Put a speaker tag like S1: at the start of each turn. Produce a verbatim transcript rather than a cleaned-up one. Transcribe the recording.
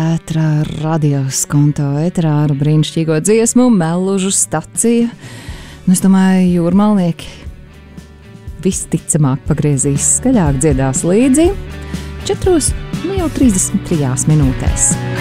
S1: vētra radio skonto eterā ar brīnišķīgo dziesmu Mellužu stacija. Nu, es domāju, jūrmalnieki visticamāk pagriezīs skaļāk, dziedās līdzi četros, nu jau trīsdesmit trijās minūtēs.